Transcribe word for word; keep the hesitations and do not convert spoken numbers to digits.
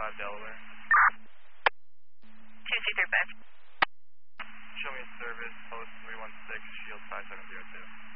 five, Delaware. two two three five. Show me service, post three one six, shield five seven zero two.